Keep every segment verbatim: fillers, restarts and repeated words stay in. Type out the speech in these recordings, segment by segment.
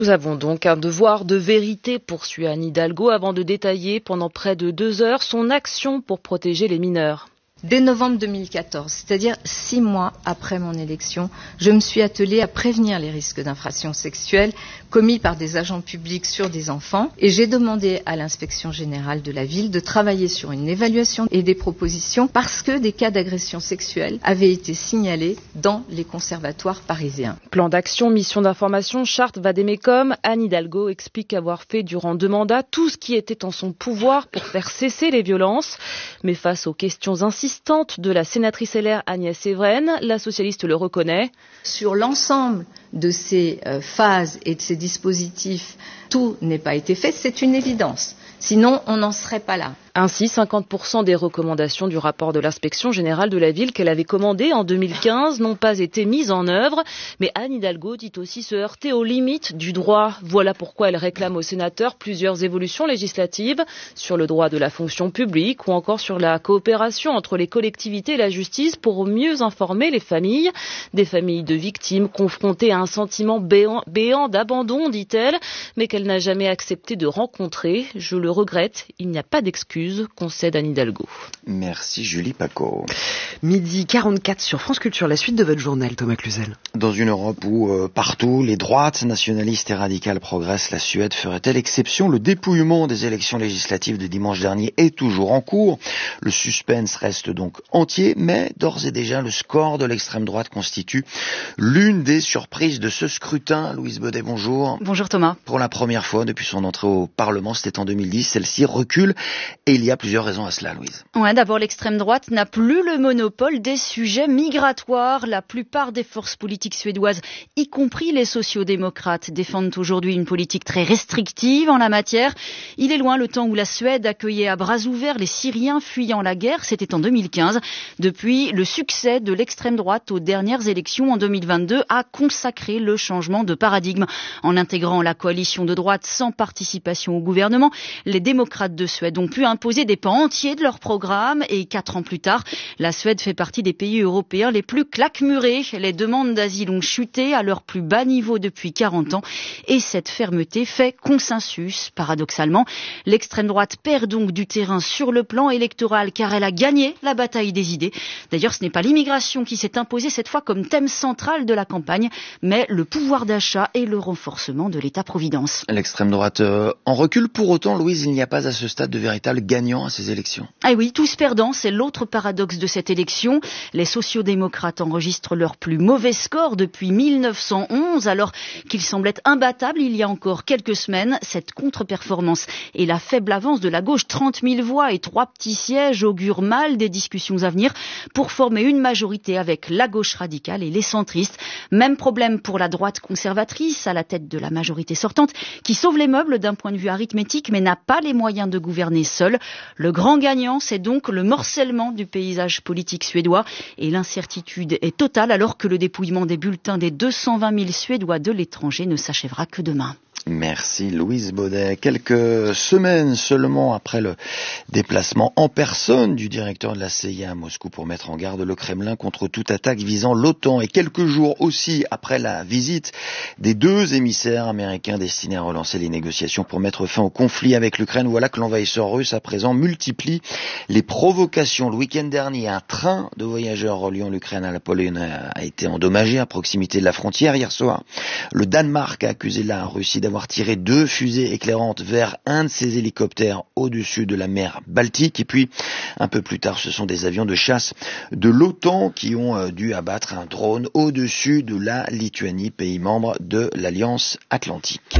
Nous avons donc un devoir de vérité, poursuit Anne Hidalgo, avant de détailler pendant près de deux heures son action pour protéger les mineurs. Dès novembre deux mille quatorze, c'est-à-dire six mois après mon élection, je me suis attelée à prévenir les risques d'infractions sexuelles commis par des agents publics sur des enfants et j'ai demandé à l'inspection générale de la ville de travailler sur une évaluation et des propositions parce que des cas d'agression sexuelle avaient été signalés dans les conservatoires parisiens. Plan d'action, mission d'information, charte Vade-Mecum. Anne Hidalgo explique avoir fait durant deux mandats tout ce qui était en son pouvoir pour faire cesser les violences. Mais face aux questions insistantes de la sénatrice L R Agnès Evren, la socialiste le reconnaît. Sur l'ensemble de ces euh, phases et de ces dispositifs, tout n'est pas été fait, c'est une évidence. Sinon, on n'en serait pas là. Ainsi, cinquante pour cent des recommandations du rapport de l'inspection générale de la ville qu'elle avait commandé en deux mille quinze n'ont pas été mises en œuvre. Mais Anne Hidalgo dit aussi se heurter aux limites du droit. Voilà pourquoi elle réclame aux sénateurs plusieurs évolutions législatives sur le droit de la fonction publique ou encore sur la coopération entre les collectivités et la justice pour mieux informer les familles. Des familles de victimes confrontées à un sentiment béant, béant d'abandon, dit-elle, mais qu'elle n'a jamais accepté de rencontrer. Je le regrette, il n'y a pas d'excuse, concède Anne Hidalgo. Merci Julie Paco. Midi quarante-quatre sur France Culture, la suite de votre journal, Thomas Cluzel. Dans une Europe où euh, partout les droites nationalistes et radicales progressent, la Suède ferait-elle exception? Le dépouillement des élections législatives de dimanche dernier est toujours en cours. Le suspense reste donc entier, mais d'ores et déjà le score de l'extrême droite constitue l'une des surprises de ce scrutin. Louise Baudet, bonjour. Bonjour Thomas. Pour la première fois depuis son entrée au Parlement, c'était en deux mille dix, celle-ci recule et il y a plusieurs raisons à cela, Louise. Ouais, d'abord, l'extrême droite n'a plus le monopole des sujets migratoires. La plupart des forces politiques suédoises, y compris les sociodémocrates, défendent aujourd'hui une politique très restrictive en la matière. Il est loin le temps où la Suède accueillait à bras ouverts les Syriens fuyant la guerre. C'était en deux mille quinze. Depuis, le succès de l'extrême droite aux dernières élections en deux mille vingt-deux a consacré le changement de paradigme. En intégrant la coalition de droite sans participation au gouvernement, les démocrates de Suède ont pu imposer des pans entiers de leur programme et quatre ans plus tard, la Suède fait partie des pays européens les plus claquemurés. Les demandes d'asile ont chuté à leur plus bas niveau depuis quarante ans et cette fermeté fait consensus. Paradoxalement, l'extrême droite perd donc du terrain sur le plan électoral car elle a gagné la bataille des idées. D'ailleurs, ce n'est pas l'immigration qui s'est imposée cette fois comme thème central de la campagne, mais le pouvoir d'achat et le renforcement de l'État-providence. L'extrême droite euh, en recule. Pour autant, Louise, il n'y a pas à ce stade de véritable gagnant à ces élections. Ah oui, tous perdants, c'est l'autre paradoxe de cette élection. Les sociodémocrates enregistrent leur plus mauvais score depuis mille neuf cent onze, alors qu'ils semblaient imbattables il y a encore quelques semaines. Cette contre-performance et la faible avance de la gauche, trente mille voix et trois petits sièges, augurent mal des discussions à venir pour former une majorité avec la gauche radicale et les centristes. Même problème pour la droite conservatrice, à la tête de la majorité sortante, qui sauve les meubles d'un point de vue arithmétique, mais n'a pas les moyens de gouverner seule. Le grand gagnant, c'est donc le morcellement du paysage politique suédois et l'incertitude est totale alors que le dépouillement des bulletins des deux cent vingt mille Suédois de l'étranger ne s'achèvera que demain. Merci Louise Baudet. Quelques semaines seulement après le déplacement en personne du directeur de la C I A à Moscou pour mettre en garde le Kremlin contre toute attaque visant l'OTAN et quelques jours aussi après la visite des deux émissaires américains destinés à relancer les négociations pour mettre fin au conflit avec l'Ukraine, voilà que l'envahisseur russe à présent multiplie les provocations. Le week-end dernier, un train de voyageurs reliant l'Ukraine à la Pologne a été endommagé à proximité de la frontière. Hier soir, le Danemark a accusé la Russie d'avoir avoir tiré deux fusées éclairantes vers un de ses hélicoptères au-dessus de la mer Baltique. Et puis, un peu plus tard, ce sont des avions de chasse de l'OTAN qui ont dû abattre un drone au-dessus de la Lituanie, pays membre de l'Alliance Atlantique.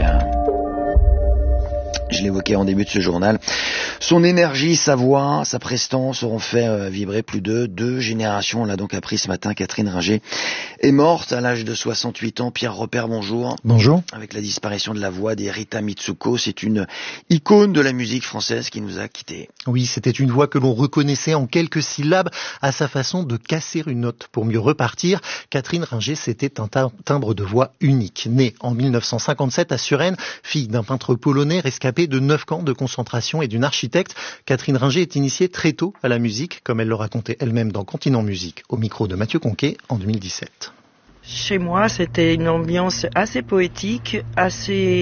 Je l'évoquais en début de ce journal. Son énergie, sa voix, sa prestance auront fait vibrer plus de deux générations. On l'a donc appris ce matin. Catherine Ringer est morte à l'âge de soixante-huit ans. Pierre Repère, bonjour. Bonjour. Avec la disparition de la voix d'Erita Mitsuko, c'est une icône de la musique française qui nous a quittés. Oui, c'était une voix que l'on reconnaissait en quelques syllabes à sa façon de casser une note pour mieux repartir. Catherine Ringer, c'était un timbre de voix unique. Née en mille neuf cent cinquante-sept à Suresnes, fille d'un peintre polonais rescapé de neuf camps de concentration et d'une architecte, Catherine Ringer est initiée très tôt à la musique, comme elle le racontait elle-même dans Continent Musique, au micro de Mathieu Conquet en deux mille dix-sept. Chez moi, c'était une ambiance assez poétique, assez